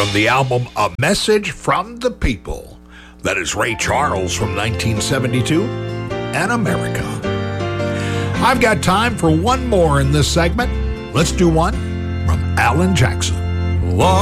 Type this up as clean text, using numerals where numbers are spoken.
from the album A Message from the People. That is Ray Charles from 1972 and America. I've got time for one more in this segment. Let's do one from Alan Jackson.